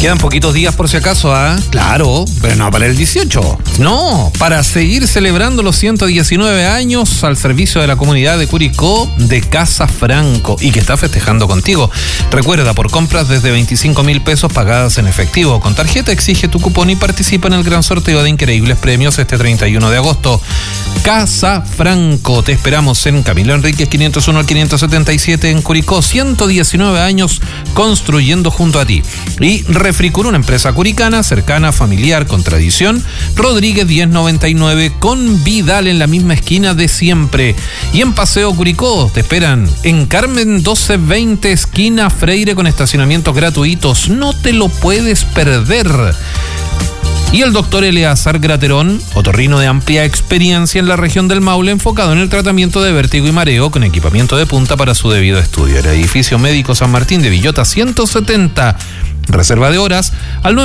Quedan poquitos días por si acaso, ¿ah? Claro, pero no para el 18. No, para seguir celebrando los 119 años al servicio de la comunidad de Curicó de Casa Franco y que está festejando contigo. Recuerda, por compras desde 25.000 pesos pagadas en efectivo con tarjeta, exige tu cupón y participa en el gran sorteo de increíbles premios este 31 de agosto. Casa Franco, te esperamos en Camilo Enríquez 501 al 577 en Curicó, 119 años construyendo junto a ti. Y Refricur, una empresa curicana, cercana, familiar, con tradición. Rodríguez 1099 con Vidal en la misma esquina de siempre. Y en Paseo Curicó te esperan en Carmen 1220 esquina Freire con estacionamientos gratuitos. No te lo puedes perder. Y el doctor Eleazar Graterón, otorrino de amplia experiencia en la región del Maule, enfocado en el tratamiento de vértigo y mareo con equipamiento de punta para su debido estudio. El edificio médico San Martín de Villota 170. Reserva de horas al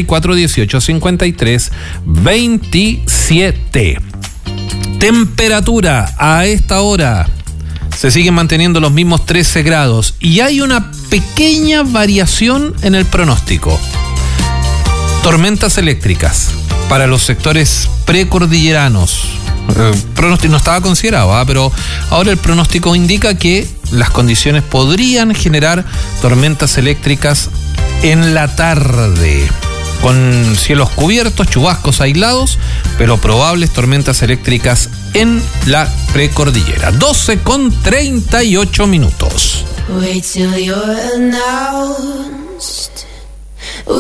934-1853-27. Temperatura a esta hora. Se siguen manteniendo los mismos 13 grados y hay una pequeña variación en el pronóstico. Tormentas eléctricas para los sectores precordilleranos. El pronóstico no estaba considerado, pero ahora el pronóstico indica que las condiciones podrían generar tormentas eléctricas en la tarde, con cielos cubiertos, chubascos aislados, pero probables tormentas eléctricas en la precordillera. 12:38 minutos. Wait till you're announced.